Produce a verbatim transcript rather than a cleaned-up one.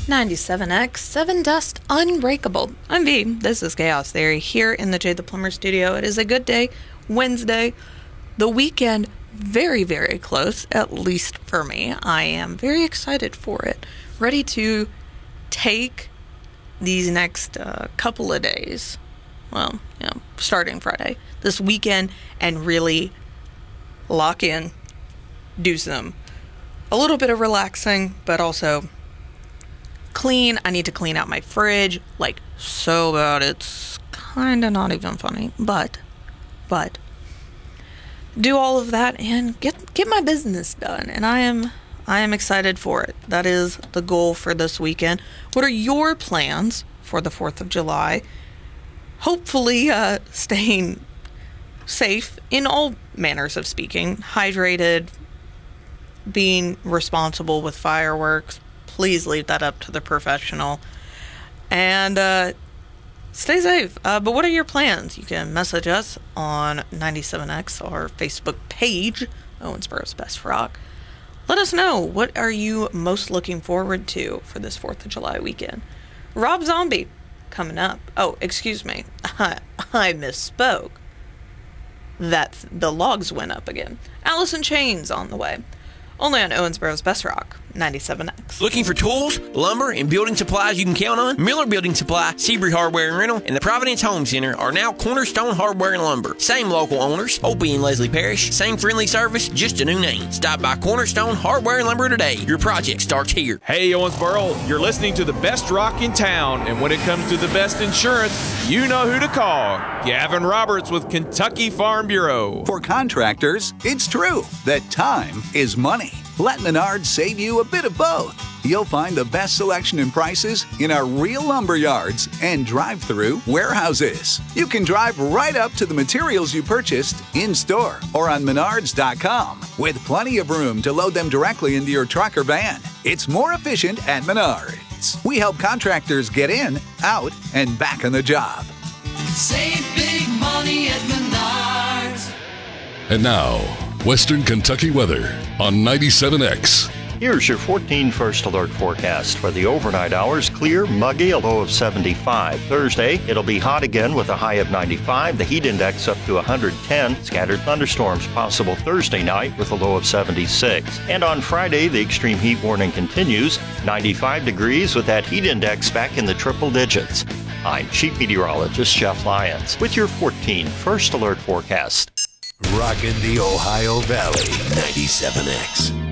ninety-seven X, seven Dust Unbreakable. I'm V. This is Chaos Theory here in the Jay the Plumber studio. It is a good day, Wednesday. The weekend, very, very close, at least for me. I am very excited for it. Ready to take these next uh, couple of days, well, you know, starting Friday, this weekend, and really lock in, do some, a little bit of relaxing, but also clean. I need to clean out my fridge, like, so bad, it's kind of not even funny, but, but, do all of that and get, get my business done, and I am, I am excited for it. That is the goal for this weekend. What are your plans for the fourth of July? Hopefully, uh, staying safe in all manners of speaking, hydrated, being responsible with fireworks. Please leave that up to the professional. And uh, stay safe. Uh, but what are your plans? You can message us on ninety-seven X, our Facebook page, Owensboro's Best Rock. Let us know, what are you most looking forward to for this fourth of July weekend? Rob Zombie coming up. Oh, excuse me. I, I misspoke. That the logs went up again. Alice in Chains on the way. Only on Owensboro's Best Rock, ninety-seven X. Looking for tools, lumber, and building supplies you can count on? Miller Building Supply, Seabury Hardware and Rental, and the Providence Home Center are now Cornerstone Hardware and Lumber. Same local owners, Opie and Leslie Parrish. Same friendly service, just a new name. Stop by Cornerstone Hardware and Lumber today. Your project starts here. Hey, Owensboro, you're listening to the best rock in town, and when it comes to the best insurance, you know who to call. Gavin Roberts with Kentucky Farm Bureau. For contractors, it's true that time is money. Let Menards save you a bit of both. You'll find the best selection and prices in our real lumber yards and drive-through warehouses. You can drive right up to the materials you purchased in-store or on menards dot com with plenty of room to load them directly into your truck or van. It's more efficient at Menards. We help contractors get in, out, and back on the job. Save big money at Menards. And now, Western Kentucky weather on ninety-seven X. Here's your fourteen First Alert forecast. For the overnight hours, clear, muggy, a low of seventy-five. Thursday, it'll be hot again with a high of ninety-five. The heat index up to one hundred ten. Scattered thunderstorms possible Thursday night with a low of seventy-six. And on Friday, the extreme heat warning continues. ninety-five degrees with that heat index back in the triple digits. I'm Chief Meteorologist Jeff Lyons with your fourteen First Alert forecast. Rockin' the Ohio Valley, ninety-seven X.